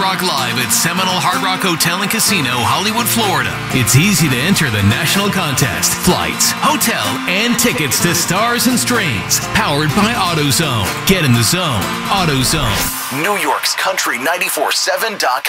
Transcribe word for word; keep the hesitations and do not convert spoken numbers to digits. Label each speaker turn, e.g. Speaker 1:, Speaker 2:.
Speaker 1: Rock Live at Seminole Hard Rock Hotel and Casino, Hollywood, Florida. It's easy to enter the national contest. Flights, hotel, and tickets to Stars and Strings. Powered by AutoZone. Get in the zone. AutoZone. New York's Country ninety-four seven dot com.